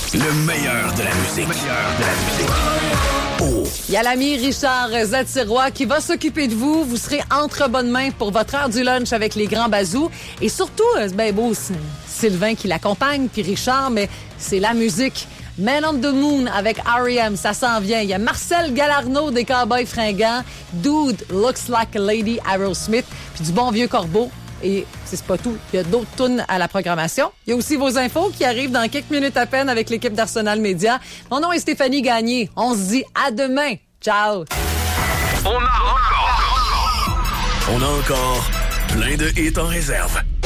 Le meilleur de la musique. Oh. Il y a l'ami Richard Zatirois qui va s'occuper de vous. Vous serez entre bonnes mains pour votre heure du lunch avec les grands bazous. Et surtout, c'est bien beau, Sylvain qui l'accompagne, puis Richard, mais c'est la musique. Man on the Moon avec R.E.M., ça s'en vient. Il y a Marcel Galarneau des Cowboys Fringants. Dude Looks Like a Lady, Aerosmith. Puis du bon vieux Corbeau. Et c'est pas tout. Il y a d'autres tunes à la programmation. Il y a aussi vos infos qui arrivent dans quelques minutes à peine avec l'équipe d'Arsenal Média. Mon nom est Stéphanie Gagné. On se dit à demain. Ciao. On a encore plein de hits en réserve.